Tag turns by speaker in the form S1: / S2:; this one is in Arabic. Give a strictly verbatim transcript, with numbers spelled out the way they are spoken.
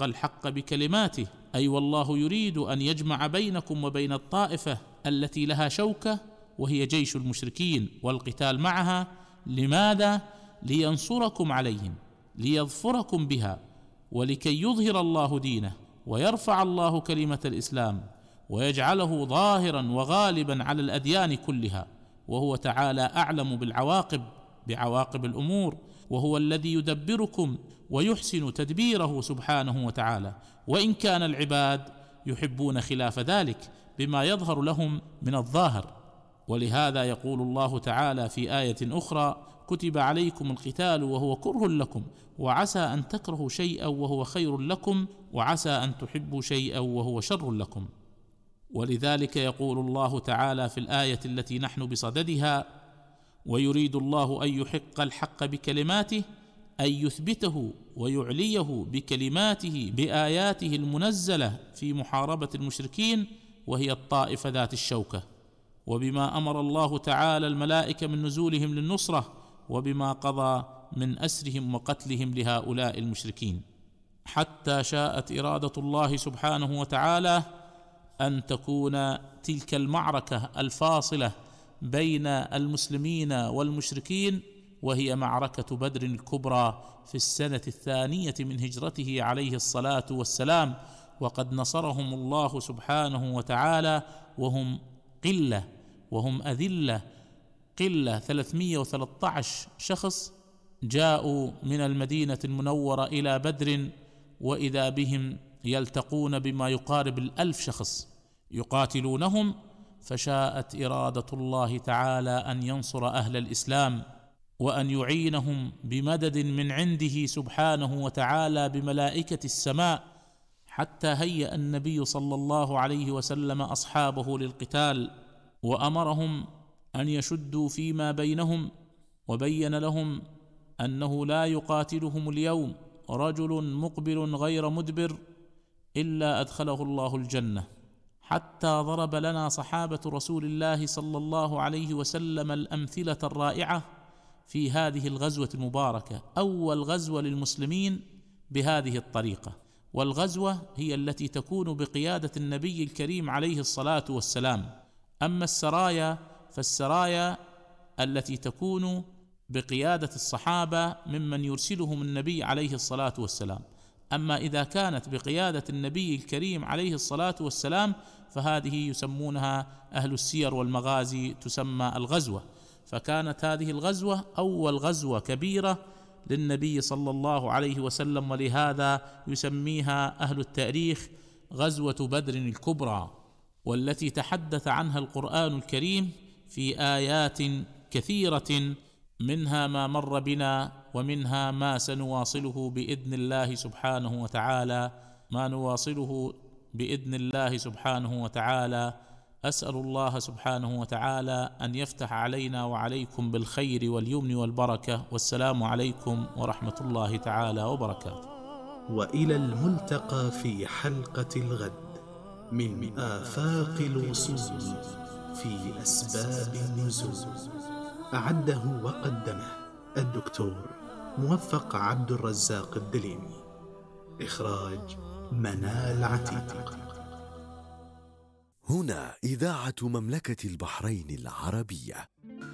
S1: يحق الحق بكلماته، أي والله يريد أن يجمع بينكم وبين الطائفة التي لها شوكة وهي جيش المشركين والقتال معها. لماذا؟ لينصركم عليهم، ليظفركم بها، ولكي يظهر الله دينه ويرفع الله كلمة الإسلام ويجعله ظاهرا وغالبا على الأديان كلها. وهو تعالى أعلم بالعواقب بعواقب الأمور، وهو الذي يدبركم ويحسن تدبيره سبحانه وتعالى، وإن كان العباد يحبون خلاف ذلك بما يظهر لهم من الظاهر. ولهذا يقول الله تعالى في آية أخرى: كتب عليكم القتال وهو كره لكم وعسى أن تكرهوا شيئا وهو خير لكم وعسى أن تحبوا شيئا وهو شر لكم. ولذلك يقول الله تعالى في الآية التي نحن بصددها: ويريد الله أن يحق الحق بكلماته، أن يثبته ويعليه بكلماته بآياته المنزلة في محاربة المشركين، وهي الطائفة ذات الشوكة، وبما أمر الله تعالى الملائكة من نزولهم للنصرة، وبما قضى من أسرهم وقتلهم لهؤلاء المشركين، حتى شاءت إرادة الله سبحانه وتعالى أن تكون تلك المعركة الفاصلة بين المسلمين والمشركين، وهي معركة بدر الكبرى في السنة الثانية من هجرته عليه الصلاة والسلام. وقد نصرهم الله سبحانه وتعالى وهم قلة، وهم أذلة، قلة ثلاثمائة وثلاثة عشر شخص جاءوا من المدينة المنورة إلى بدر، وإذا بهم يلتقون بما يقارب الألف شخص يقاتلونهم. فشاءت إرادة الله تعالى أن ينصر أهل الإسلام وأن يعينهم بمدد من عنده سبحانه وتعالى بملائكة السماء، حتى هيأ النبي صلى الله عليه وسلم أصحابه للقتال، وأمرهم أن يشدوا فيما بينهم، وبين لهم أنه لا يقاتلهم اليوم رجل مقبل غير مدبر إلا أدخله الله الجنة. حتى ضرب لنا صحابة رسول الله صلى الله عليه وسلم الأمثلة الرائعة في هذه الغزوة المباركة، أول غزوة للمسلمين بهذه الطريقة. والغزوة هي التي تكون بقيادة النبي الكريم عليه الصلاة والسلام. أما السرايا فالسرايا التي تكون بقيادة الصحابة ممن يرسلهم النبي عليه الصلاة والسلام. أما إذا كانت بقيادة النبي الكريم عليه الصلاة والسلام فهذه يسمونها أهل السير والمغازي، تسمى الغزوة. فكانت هذه الغزوة أول غزوة كبيرة للنبي صلى الله عليه وسلم، ولهذا يسميها أهل التاريخ غزوة بدر الكبرى، والتي تحدث عنها القرآن الكريم في آيات كثيرة، منها ما مر بنا ومنها ما سنواصله بإذن الله سبحانه وتعالى، ما نواصله بإذن الله سبحانه وتعالى. أسأل الله سبحانه وتعالى أن يفتح علينا وعليكم بالخير واليمن والبركة، والسلام عليكم ورحمة الله تعالى وبركاته.
S2: وإلى الملتقى في حلقة الغد من آفاق الوصول في أسباب النزول. أعده وقدمه الدكتور موفق عبد الرزاق الدليمي. إخراج منال عتيق.
S3: هنا إذاعة مملكة البحرين العربية.